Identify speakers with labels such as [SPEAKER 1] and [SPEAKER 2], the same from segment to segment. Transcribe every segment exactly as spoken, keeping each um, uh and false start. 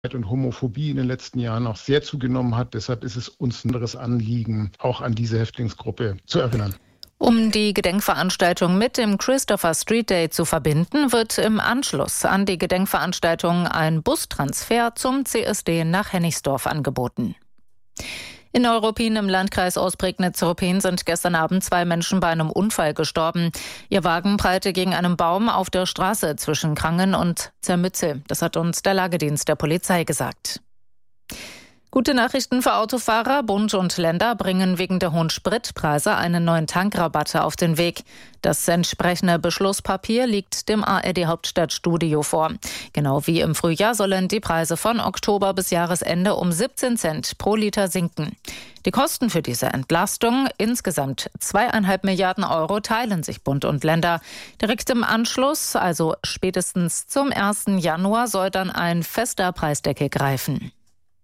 [SPEAKER 1] und Homophobie in den letzten Jahren auch sehr zugenommen hat. Deshalb ist es uns ein anderes Anliegen, auch an diese Häftlingsgruppe zu erinnern.
[SPEAKER 2] Um die Gedenkveranstaltung mit dem Christopher Street Day zu verbinden, wird im Anschluss an die Gedenkveranstaltung ein Bustransfer zum C S D nach Hennigsdorf angeboten. In Neuruppin im Landkreis Ostprignitz-Ruppin sind gestern Abend zwei Menschen bei einem Unfall gestorben. Ihr Wagen prallte gegen einen Baum auf der Straße zwischen Krangen und Zermützel. Das hat uns der Lagedienst der Polizei gesagt. Gute Nachrichten für Autofahrer. Bund und Länder bringen wegen der hohen Spritpreise einen neuen Tankrabatt auf den Weg. Das entsprechende Beschlusspapier liegt dem A R D Hauptstadtstudio vor. Genau wie im Frühjahr sollen die Preise von Oktober bis Jahresende um siebzehn Cent pro Liter sinken. Die Kosten für diese Entlastung, insgesamt zweieinhalb Milliarden Euro, teilen sich Bund und Länder. Direkt im Anschluss, also spätestens zum ersten Januar, soll dann ein fester Preisdeckel greifen.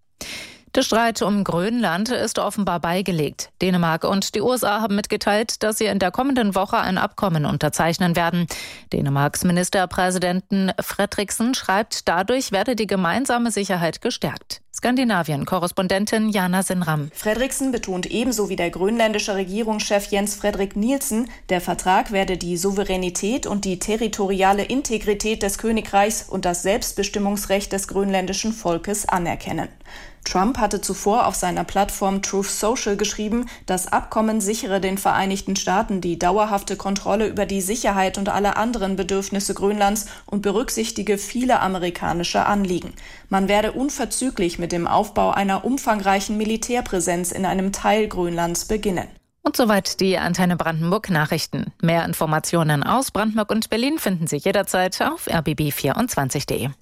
[SPEAKER 2] Der Streit um Grönland ist offenbar beigelegt. Dänemark und die U S A haben mitgeteilt, dass sie in der kommenden Woche ein Abkommen unterzeichnen werden. Dänemarks Ministerpräsidenten Fredriksen schreibt, dadurch werde die gemeinsame Sicherheit gestärkt. Skandinavien-Korrespondentin Jana Sinram.
[SPEAKER 3] Fredriksen betont ebenso wie der grönländische Regierungschef Jens Fredrik Nielsen, der Vertrag werde die Souveränität und die territoriale Integrität des Königreichs und das Selbstbestimmungsrecht des grönländischen Volkes anerkennen. Trump hatte zuvor auf seiner Plattform Truth Social geschrieben, das Abkommen sichere den Vereinigten Staaten die dauerhafte Kontrolle über die Sicherheit und alle anderen Bedürfnisse Grönlands und berücksichtige viele amerikanische Anliegen. Man werde unverzüglich mit dem Aufbau einer umfangreichen Militärpräsenz in einem Teil Grönlands beginnen.
[SPEAKER 2] Und soweit die Antenne Brandenburg Nachrichten. Mehr Informationen aus Brandenburg und Berlin finden Sie jederzeit auf r b b vierundzwanzig punkt de.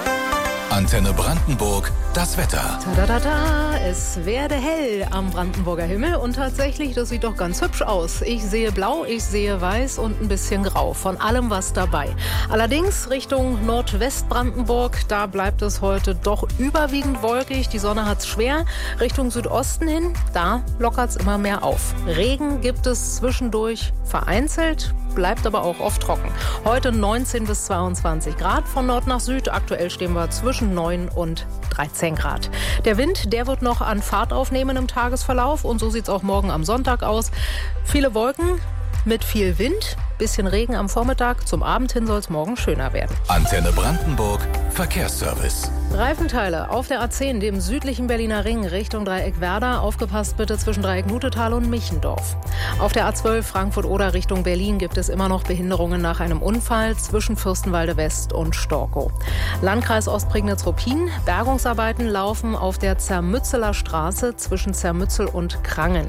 [SPEAKER 4] Antenne Brandenburg, das Wetter.
[SPEAKER 5] Tadadada, es werde hell am Brandenburger Himmel und tatsächlich, das sieht doch ganz hübsch aus. Ich sehe blau, ich sehe weiß und ein bisschen grau, von allem was dabei. Allerdings Richtung Nordwestbrandenburg, da bleibt es heute doch überwiegend wolkig. Die Sonne hat's schwer. Richtung Südosten hin, da lockert's immer mehr auf. Regen gibt es zwischendurch vereinzelt, bleibt aber auch oft trocken. Heute neunzehn bis zweiundzwanzig Grad von Nord nach Süd. Aktuell stehen wir zwischen neun und dreizehn Grad. Der Wind, der wird noch an Fahrt aufnehmen im Tagesverlauf und so sieht es auch morgen am Sonntag aus. Viele Wolken mit viel Wind, bisschen Regen am Vormittag. Zum Abend hin soll es morgen schöner werden.
[SPEAKER 4] Antenne Brandenburg, Verkehrsservice.
[SPEAKER 5] Reifenteile auf der A zehn, dem südlichen Berliner Ring, Richtung Dreieck Werder. Aufgepasst bitte zwischen Dreieck Nutetal und Michendorf. Auf der A zwölf Frankfurt-Oder Richtung Berlin gibt es immer noch Behinderungen nach einem Unfall zwischen Fürstenwalde West und Storkow. Landkreis Ostprignitz-Ruppin. Bergungsarbeiten laufen auf der Zermützeler Straße zwischen Zermützel und Krangen.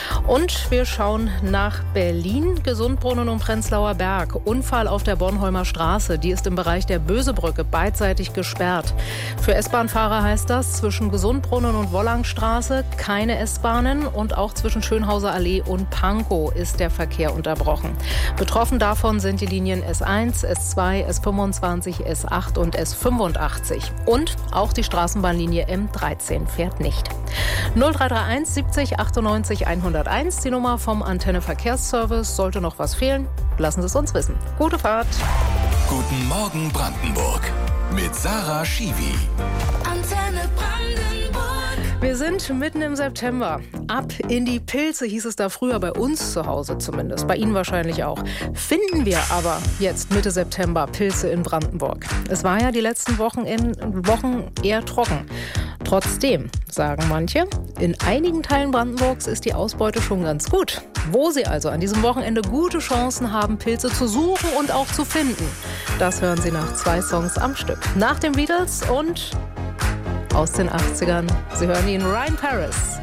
[SPEAKER 5] Und wir schauen nach Berlin. Gesundbrunnen und Prenzlauer Berg. Unfall auf der Bornholmer Straße. Die ist im Bereich der Bösebrücke beidseitig gesperrt. Für S-Bahn-Fahrer heißt das, zwischen Gesundbrunnen und Wollangstraße keine S-Bahnen und auch zwischen Schönhauser Allee und Pankow ist der Verkehr unterbrochen. Betroffen davon sind die Linien S eins, S zwei, S fünfundzwanzig, S acht und S fünfundachtzig. Und auch die Straßenbahnlinie M dreizehn fährt nicht. null drei drei eins siebzig achtundneunzig hunderteins, die Nummer vom Antenne Verkehrsservice. Sollte noch was fehlen, lassen Sie es uns wissen. Gute Fahrt.
[SPEAKER 4] Guten Morgen Brandenburg mit Sarah Schiwi.
[SPEAKER 6] Antenne Brandenburg.
[SPEAKER 5] Wir sind mitten im September. Ab in die Pilze hieß es da früher, bei uns zu Hause zumindest. Bei Ihnen wahrscheinlich auch. Finden wir aber jetzt Mitte September Pilze in Brandenburg. Es war ja die letzten Wochen, in, Wochen eher trocken. Trotzdem, sagen manche, in einigen Teilen Brandenburgs ist die Ausbeute schon ganz gut. Wo Sie also an diesem Wochenende gute Chancen haben, Pilze zu suchen und auch zu finden, das hören Sie nach zwei Songs am Stück. Nach den Beatles und aus den achtzigern. Sie hören ihn, Ryan Paris.